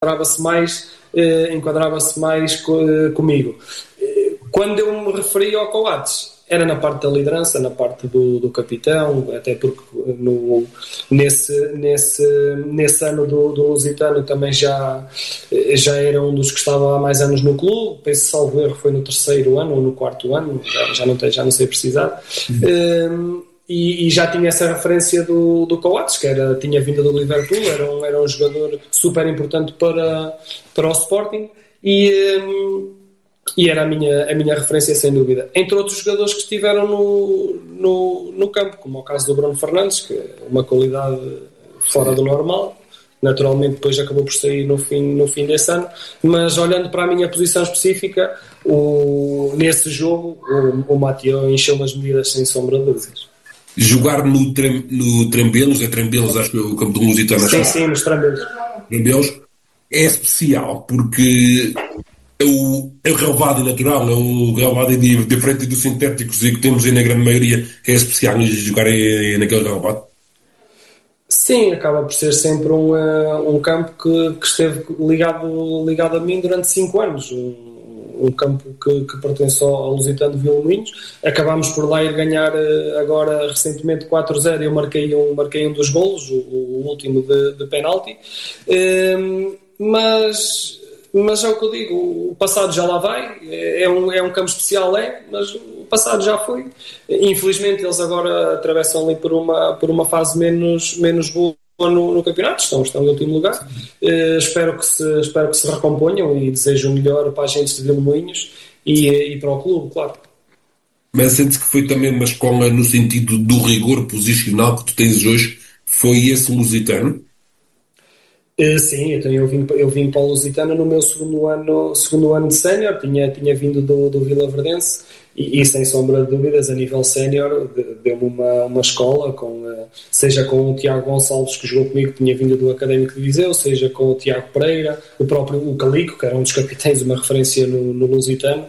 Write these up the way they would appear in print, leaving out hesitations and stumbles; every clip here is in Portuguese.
enquadrava-se mais comigo. Quando eu me referi ao Coates, era na parte da liderança, na parte do capitão, até porque nesse ano do Lusitano também já era um dos que estava há mais anos no clube. Penso, salvo erro, foi no terceiro ano ou no quarto ano, já não sei precisar. E já tinha essa referência do Coates, que tinha vindo do Liverpool, era um jogador super importante para o Sporting, e era a minha referência, sem dúvida. Entre outros jogadores que estiveram no campo, como o caso do Bruno Fernandes, que é uma qualidade fora do normal. Naturalmente depois acabou por sair no fim desse ano, mas olhando para a minha posição específica, nesse jogo o Mathieu encheu as medidas, sem sombra de dúvidas. Jogar no Trambelos, acho que é o campo do Lusitano. Sim, nos Trambelos. É especial porque é o relvado natural, é o relvado diferente dos sintéticos e que temos aí na grande maioria, que é especial jogar naquele relvado. Sim, acaba por ser sempre um campo que esteve ligado a mim durante 5 anos. Um campo que pertence ao Lusitano de Vilmoinhos. Acabámos por lá ir ganhar agora recentemente 4-0. Eu marquei um dos golos, o último de penalti. Mas é o que eu digo, o passado já lá vai. É um campo especial, mas o passado já foi. Infelizmente eles agora atravessam ali por uma fase menos boa no campeonato, estão em último lugar. Espero que se recomponham, e desejo o melhor para a gente de Vilmoinhos e para o clube, claro. Mas sentes que foi também uma escola no sentido do rigor posicional que tu tens hoje? Foi esse Lusitano? Sim, então eu vim para o Lusitano no meu segundo ano de sénior. Tinha vindo do Vila Verdense e sem sombra de dúvidas, a nível sénior, deu-me uma escola, seja com o Tiago Gonçalves, que jogou comigo, que tinha vindo do Académico de Viseu, seja com o Tiago Pereira, o próprio Calico, que era um dos capitães, uma referência no Lusitano,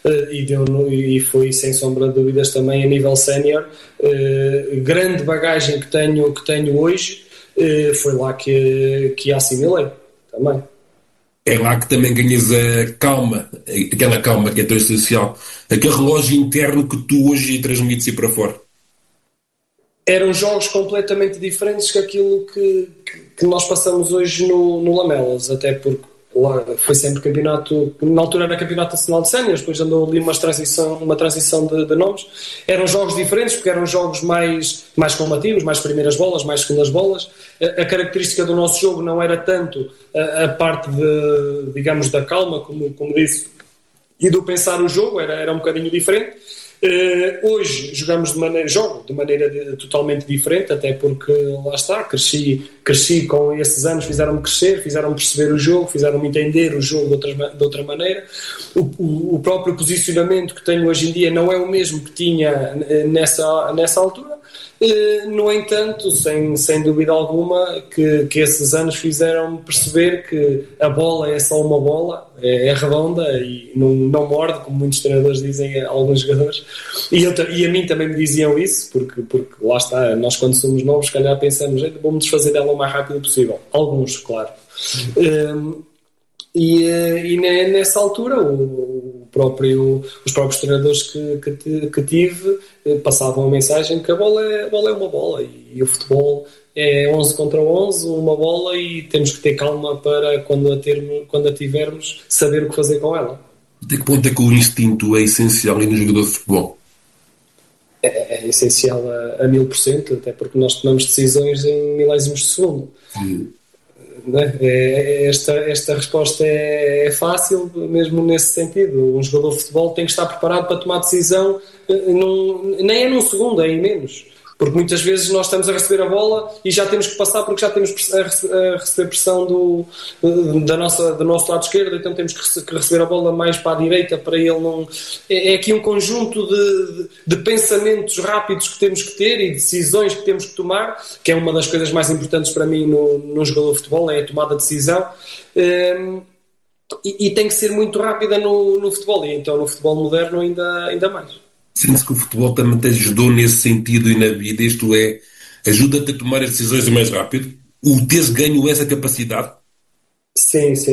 e foi sem sombra de dúvidas também a nível sénior. Grande bagagem que tenho hoje. Foi lá que a assimilei também. É lá que também ganhas a calma, aquela calma que é tão essencial, aquele relógio interno que tu hoje transmites para fora. Eram jogos completamente diferentes que aquilo que nós passamos hoje no Lamelas, até porque lá foi sempre campeonato, na altura era campeonato nacional de séniores, depois andou ali uma transição de nomes. Eram jogos diferentes porque eram jogos mais combativos, mais primeiras bolas, mais segundas bolas. A característica do nosso jogo não era tanto a parte digamos, da calma, como disse, e do pensar o jogo, era um bocadinho diferente. Hoje jogo de maneira totalmente diferente, até porque lá está, cresci com esses anos, fizeram-me crescer, fizeram-me perceber o jogo, fizeram-me entender o jogo de outra maneira. O próprio posicionamento que tenho hoje em dia não é o mesmo que tinha nessa altura. No entanto, sem dúvida alguma, que esses anos fizeram-me perceber que a bola é só uma bola, é redonda e não morde, como muitos treinadores dizem a alguns jogadores, e a mim também me diziam isso, porque lá está, nós quando somos novos, se calhar pensamos, vamos desfazer dela o mais rápido possível. Alguns, claro. E nessa altura os próprios treinadores que tive passavam a mensagem que a bola é uma bola, e o futebol é 11 contra 11, uma bola, e temos que ter calma para quando a tivermos saber o que fazer com ela. Até que ponto é que o instinto é essencial no jogador de futebol? É essencial a 1000%, até porque nós tomamos decisões em milésimos de segundo. Esta resposta é fácil, mesmo nesse sentido. Um jogador de futebol tem que estar preparado para tomar decisão, nem é num segundo, é em menos. Porque muitas vezes nós estamos a receber a bola e já temos que passar, porque já temos a receber pressão do nosso lado esquerdo, então temos que receber a bola mais para a direita, para ele não... É aqui um conjunto de pensamentos rápidos que temos que ter e decisões que temos que tomar, que é uma das coisas mais importantes para mim no jogador de futebol, é a tomada de decisão. E tem que ser muito rápida no futebol, e então no futebol moderno ainda mais. Sente-se que o futebol também te ajudou nesse sentido e na vida, isto é, ajuda-te a tomar as decisões mais rápido? O teres ganho essa capacidade? Sim, sim.